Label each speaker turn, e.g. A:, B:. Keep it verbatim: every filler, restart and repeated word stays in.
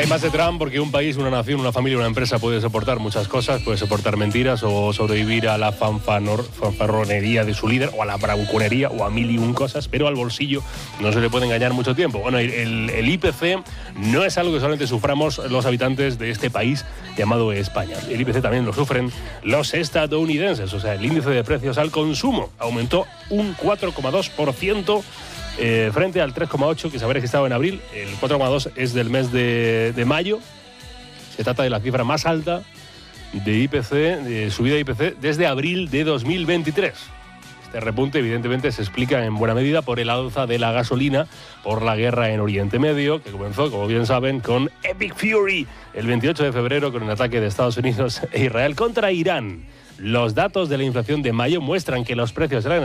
A: hay más de Trump porque un país, una nación, una familia, una empresa puede soportar muchas cosas, puede soportar mentiras o sobrevivir a la fanfanor, fanfarronería de su líder o a la bravuconería o a mil y un cosas, pero al bolsillo no se le puede engañar mucho tiempo. Bueno, el, el I P C no es algo que solamente suframos los habitantes de este país llamado España. El I P C también lo sufren los estadounidenses, o sea, el índice de precios al consumo aumentó un cuatro coma dos por ciento Eh, frente al tres coma ocho que se había registrado en abril. El cuatro coma dos es del mes de, de mayo. Se trata de la cifra más alta de I P C, de subida de I P C desde abril de dos mil veintitrés. Este repunte evidentemente se explica en buena medida por el alza de la gasolina, por la guerra en Oriente Medio, que comenzó, como bien saben, con Epic Fury el veintiocho de febrero con un ataque de Estados Unidos e Israel contra Irán. Los datos de la inflación de mayo muestran que los precios eran